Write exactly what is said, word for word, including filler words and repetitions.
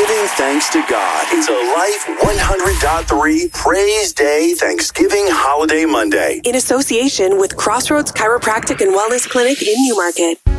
giving thanks to God. It's a Life one hundred point three Praise Day Thanksgiving Holiday Monday. In association with Crossroads Chiropractic and Wellness Clinic in Newmarket.